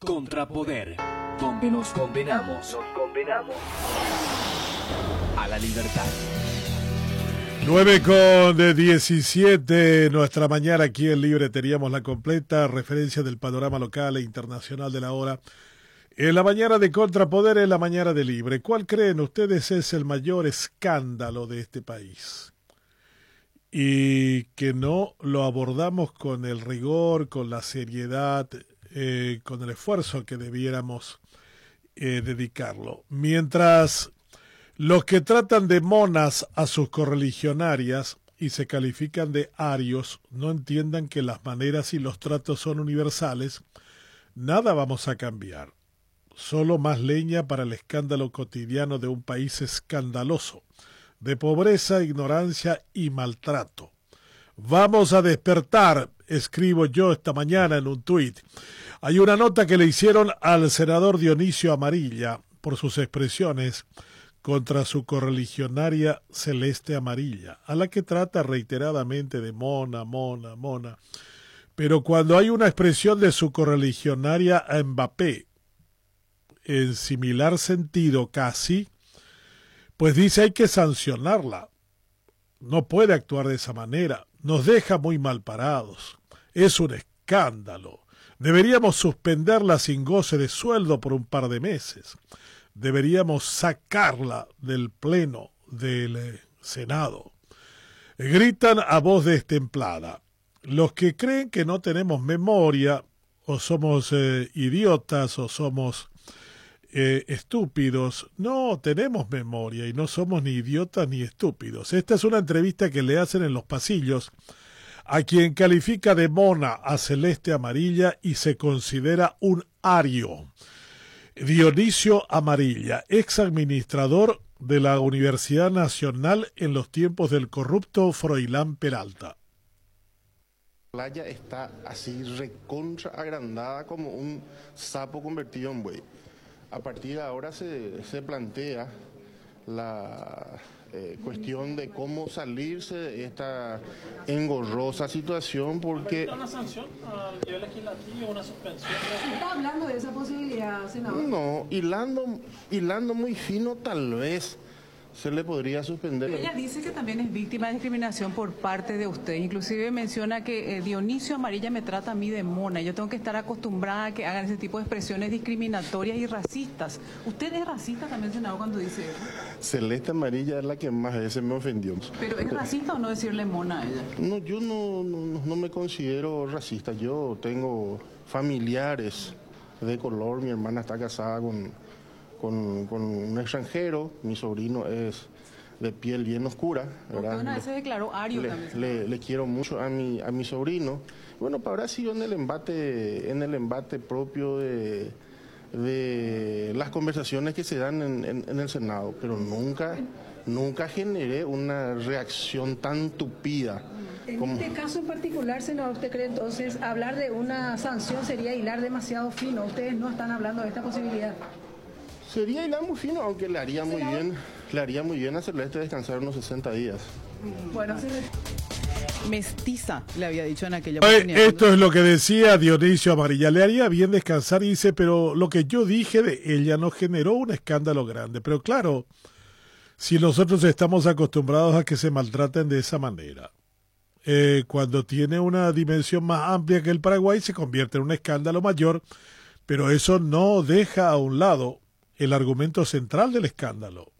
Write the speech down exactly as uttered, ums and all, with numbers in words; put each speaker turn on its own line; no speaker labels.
Contrapoder, donde nos condenamos, nos condenamos a la libertad.
nueve con diecisiete, nuestra mañana aquí en Libre. Teníamos la completa referencia del panorama local e internacional de la hora. En la mañana de Contrapoder, en la mañana de Libre. ¿Cuál creen ustedes es el mayor escándalo de este país? Y que no lo abordamos con el rigor, con la seriedad, eh, con el esfuerzo que debiéramos eh, dedicarlo. Mientras los que tratan de monas a sus correligionarias y se califican de arios no entiendan que las maneras y los tratos son universales, nada vamos a cambiar. Solo más leña para el escándalo cotidiano de un país escandaloso, de pobreza, ignorancia y maltrato. Vamos a despertar, escribo yo esta mañana en un tuit. Hay una nota que le hicieron al senador Dionisio Amarilla por sus expresiones contra su correligionaria Celeste Amarilla, a la que trata reiteradamente de mona, mona, mona. Pero cuando hay una expresión de su correligionaria a Mbappé, en similar sentido casi, pues dice hay que sancionarla. No puede actuar de esa manera. Nos deja muy mal parados. Es un escándalo. Deberíamos suspenderla sin goce de sueldo por un par de meses. Deberíamos sacarla del pleno del Senado. Gritan a voz destemplada. Los que creen que no tenemos memoria, o somos eh, idiotas, o somos eh, estúpidos, no tenemos memoria y no somos ni idiotas ni estúpidos. Esta es una entrevista que le hacen en los pasillos a quien califica de mona a Celeste Amarilla y se considera un ario. Dionisio Amarilla, ex administrador de la Universidad Nacional en los tiempos del corrupto Froilán Peralta.
La playa está así recontra agrandada como un sapo convertido en buey. A partir de ahora se, se plantea la eh, cuestión de cómo salirse de esta engorrosa situación porque...
¿Una sanción a nivel legislativo, una suspensión?
¿Se está hablando de esa posibilidad, senador?
No, hilando, hilando muy fino tal vez se le podría suspender.
Ella dice que también es víctima de discriminación por parte de usted. Inclusive menciona que eh, Dionisio Amarilla me trata a mí de mona. Yo tengo que estar acostumbrada a que hagan ese tipo de expresiones discriminatorias y racistas. ¿Usted es racista también, senador, cuando dice eso?
Celeste Amarilla es la que más veces me ofendió.
¿Pero es racista o no decirle mona a ella?
No, yo no, no, no me considero racista. Yo tengo familiares de color. Mi hermana está casada con... Con, con un extranjero, mi sobrino es de piel bien oscura, ¿verdad?
Usted una vez se declaró ario
le,
también.
Le, le quiero mucho a mi a mi sobrino. Bueno, para ahora sigo en el embate, en el embate propio de, de las conversaciones que se dan en, en, en el Senado, pero nunca, nunca generé una reacción tan tupida.
En
como...
este caso en particular, senador, ¿usted cree entonces hablar de una sanción sería hilar demasiado fino? Ustedes no están hablando de esta posibilidad.
Sería hilar muy fino, aunque le haría muy bien, le haría muy bien a Celeste descansar unos sesenta días.
Bueno, mestiza, le había dicho en aquella
Oye,
oportunidad.
esto es lo que decía Dionisio Amarilla. Le haría bien descansar, y dice, pero lo que yo dije de ella no generó un escándalo grande. Pero claro, si nosotros estamos acostumbrados a que se maltraten de esa manera, eh, cuando tiene una dimensión más amplia que el Paraguay se convierte en un escándalo mayor, pero eso no deja a un lado el argumento central del escándalo.